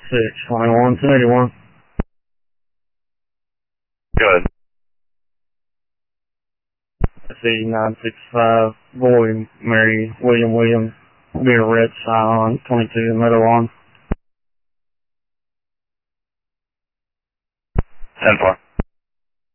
621 281. Good. C965, boy, Mary, William, be a red sign on 22 Meadow Lawn. 10-4.